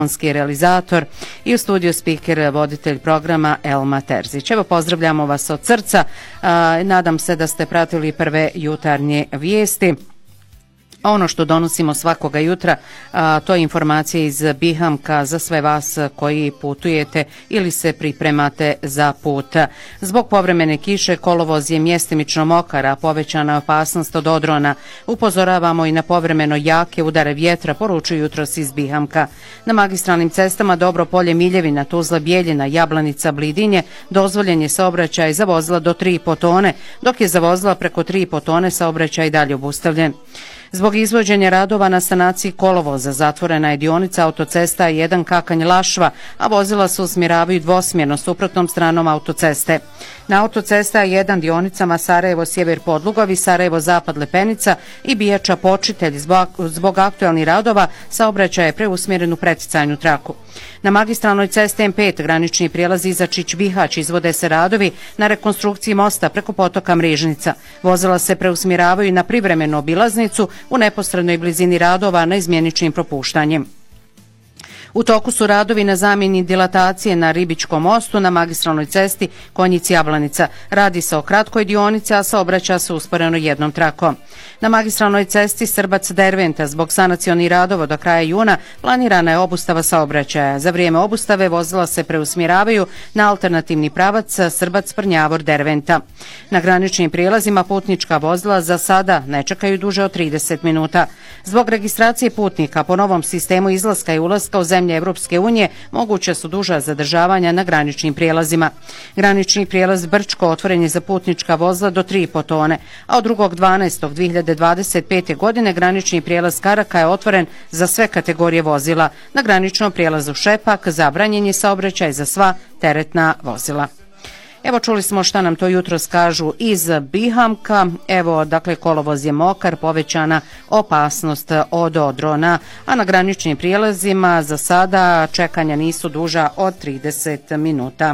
realizator i u studiju speaker, voditelj programa Elma Terzić. Evo, pozdravljamo vas od srca. Nadam se da ste pratili prve jutarnje vijesti. Ono što donosimo svakoga jutra, to je informacije iz Bihamka za sve vas koji putujete ili se pripremate za put. Zbog povremene kiše kolovoz je mjestimično mokar, a povećana opasnost od odrona. Upozoravamo i na povremeno jake udare vjetra, poručuju jutros iz Bihamka. Na magistralnim cestama Dobro Polje, Miljevina, Tuzla, Bijeljina, Jablanica, Blidinje dozvoljen je saobraćaj za vozila do 3,5 tone, dok je za vozila preko 3,5 tone saobraćaj dalje obustavljen. Zbog izvođenja radova na sanaciji kolovoza zatvorena je dionica autocesta 1 Kakanj-Lašva, a vozila se usmjeravaju dvosmjerno suprotnom stranom autoceste. Na autocesta 1 dionicama Sarajevo-Sjever Podlugovi, Sarajevo-Zapad Lepenica i Bijača Počitelj zbog aktualnih radova saobraćaj je preusmjeren u preticajnu traku. Na magistralnoj cesti M5 granični prijelaz Izačić-Bihać izvode se radovi na rekonstrukciji mosta preko potoka Mrežnica. Vozila se preusmjeravaju na privremenu obilaznicu u neposrednoj blizini radova na izmjeničnim propuštanjem. U toku su radovi na zamjeni dilatacije na Ribičkom mostu na magistralnoj cesti Konjic-Jablanica. Radi se o kratkoj dionici, a saobraća se usporeno jednom trakom. Na magistralnoj cesti Srbac-Derventa zbog sanacionih radova do kraja juna planirana je obustava saobraćaja. Za vrijeme obustave vozila se preusmjeravaju na alternativni pravac Srbac-Prnjavor-Derventa. Na graničnim prijelazima putnička vozila za sada ne čekaju duže od 30 minuta. Zbog registracije putnika po novom sistemu izlaska i ulaska u zemlje Evropske unije moguće su duža zadržavanja na graničnim prijelazima. Granični prijelaz Brčko otvoren je za putnička vozila do 3,5 tone, a od 2.12.2025. godine granični prijelaz Karaka je otvoren za sve kategorije vozila. Na graničnom prijelazu Šepak zabranjen je saobraćaj za sva teretna vozila. Evo, čuli smo šta nam to jutros kažu iz Bihamka. Evo, dakle, kolovoz je mokar, povećana opasnost od odrona, a na graničnim prijelazima za sada čekanja nisu duža od 30 minuta.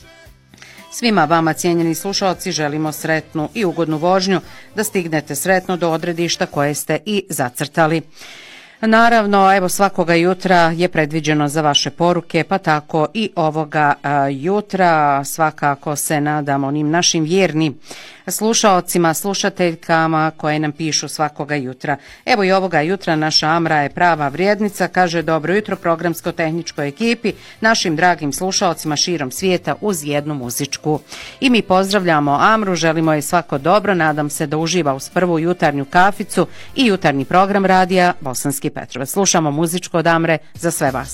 Svima vama, cijenjeni slušalci, želimo sretnu i ugodnu vožnju, da stignete sretno do odredišta koje ste i zacrtali. Naravno, evo, svakoga jutra je predviđeno za vaše poruke, pa tako i ovoga jutra svakako se nadam onim našim vjernim slušaocima, slušateljkama koje nam pišu svakoga jutra. Evo i ovoga jutra naša Amra je prava vrijednica, kaže dobro jutro programsko-tehničkoj ekipi, našim dragim slušaocima širom svijeta uz jednu muzičku. I mi pozdravljamo Amru, želimo je svako dobro, nadam se da uživa uz prvu jutarnju kaficu i jutarnji program radija Bosanski Petrovac. Slušamo muzičku od Amre za sve vas.